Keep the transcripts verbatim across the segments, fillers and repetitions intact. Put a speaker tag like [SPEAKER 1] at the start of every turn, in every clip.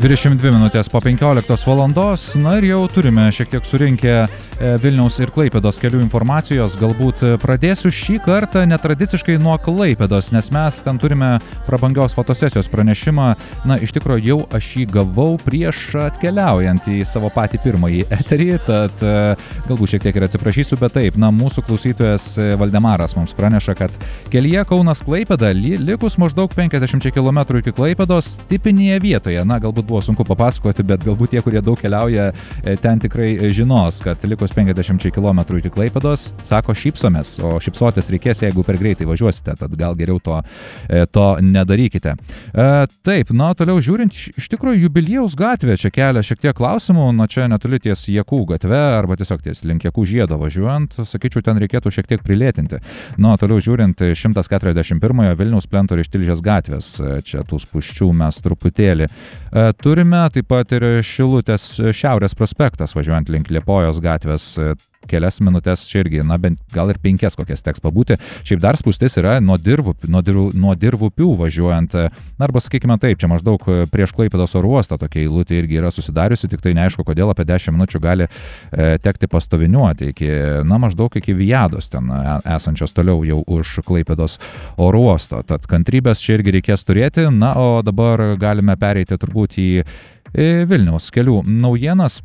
[SPEAKER 1] dvidešimt dvi minutės po penkioliktos valandos, na ir jau turime šiek tiek surinkę Vilniaus ir Klaipėdos kelių informacijos. Galbūt pradėsiu šį kartą netradiciškai nuo Klaipėdos, nes mes ten turime prabangios fotosesijos pranešimą. Na, iš tikrųjų jau aš jį gavau prieš atkeliaujant į savo patį pirmąjį eterį, tad galbūt šiek tiek ir atsiprašysiu, bet taip, na, mūsų klausytojas Valdemaras mums praneša, kad kelyje Kaunas-Klaipėda likus maždaug penkiasdešimt kilometrų iki Klaipėdos tipinėje vietoje, na, galbūt buvo sunku papasakoti, bet galbūt tie, kurie daug keliauja, ten tikrai žinos, kad likus penkiasdešimt kilometrų iki Klaipėdos, sako, šypsomės, o šypsotis reikės, jeigu per greitai važiuosite, tad gal geriau to, to nedarykite. E, taip, na, toliau žiūrint, iš tikrųjų jubiliejaus gatvė čia kelia šiek tiek klausimų, na, čia netoli ties Jakų gatve, arba tiesiog ties link Jakų žiedo važiuojant, sakyčiau, ten reikėtų šiek tiek prilėtinti. Na, toliau žiūrint, šimtas keturiasdešimt pirmojo Vilniaus Plento ir Ištilžės gatvės, čia tų spūsčių mes truputėlį e, turime, taip pat ir Šilutės Šiaurės prospektas važiuojant link Liepojos gatvės kelias minutės, čia irgi, na, bent gal ir penkias kokias teks pabūti. Šiaip dar spūstis yra nuo dirvų, nuo dirvų, nuo dirvupių važiuojant, arba sakykime taip, čia maždaug prieš Klaipėdos oro uostą tokia eilutė irgi yra susidariusi, tik tai neaišku, kodėl apie dešimt minučių gali e, tekti pastoviniuoti iki, na, maždaug iki Vijados ten esančios toliau jau už Klaipėdos oro uosto. Tad kantrybės čia irgi reikės turėti, na, o dabar galime pereiti turbūt į, į Vilniaus kelių naujienas.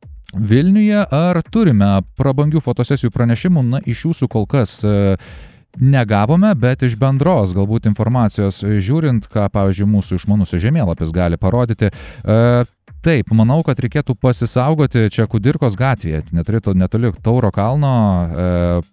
[SPEAKER 1] Vilniuje ar turime prabangių fotosesijų pranešimų? Na, iš jūsų kol kas e, negavome, bet iš bendros galbūt informacijos žiūrint, ką, pavyzdžiui, mūsų išmanusis žemėlapis gali parodyti. E, taip, manau, kad reikėtų pasisaugoti čia Kudirkos gatvėje, neturėtų netoli Tauro kalno. E,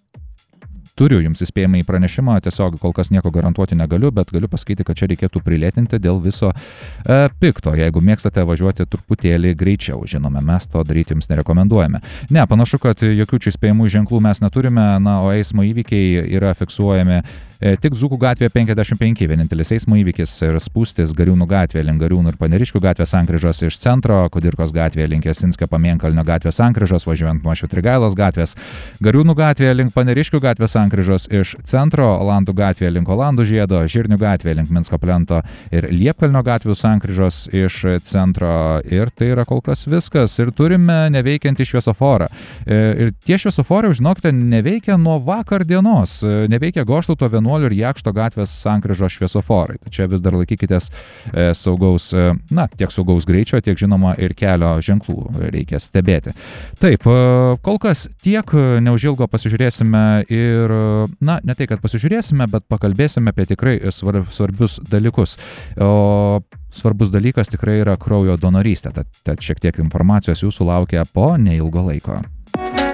[SPEAKER 1] Turiu jums įspėjimą į pranešimą, tiesiog kol kas nieko garantuoti negaliu, bet galiu pasakyti, kad čia reikėtų prilėtinti dėl viso e, pikto, jeigu mėgstate važiuoti truputėlį greičiau. Žinome, mes to daryti jums nerekomenduojame. Ne, panašu, kad jokių čia įspėjimų ženklų mes neturime, na, o eismo įvykiai yra fiksuojami e, tik Dzūkų gatvėje penkiasdešimt penki, vienintelis eismo įvykis ir spūstis Gariūnų gatvėje link Gariūnų ir Paneriškių gatvės sankryžos iš centro, Kudirkos gatvėje link Jasinskio Pamėnkalnio gatvės sankryžos, važiuojant nuo Švitrigailos gatvės, Gariūnų gatvėje link Paneriškių gatvės sankryžos iš centro, Olandų gatvėje link Olandų žiedo, Žirnių gatvėje link Minsko plento ir Liepkalnio gatvių sankryžos iš centro. Ir tai yra kol kas viskas. Ir turime neveikiantį šviesoforą. Ir tie šviesoforai, žinokite, neveikia nuo vakar dienos. Neveikia Goštauto, Vienuolių ir Jakšto gatvės sankryžos šviesoforai. Čia vis dar laikykitės saugaus, na, tiek saugaus greičio, tiek žinoma ir kelio ženklų reikia stebėti. Taip, kol kas tiek, neužilgo pasižiūrėsime ir, na, ne tai, kad pasižiūrėsime, bet pakalbėsime apie tikrai svarbius dalykus. O svarbus dalykas tikrai yra kraujo donorystė, tad, tad šiek tiek informacijos jūsų laukia po neilgo laiko.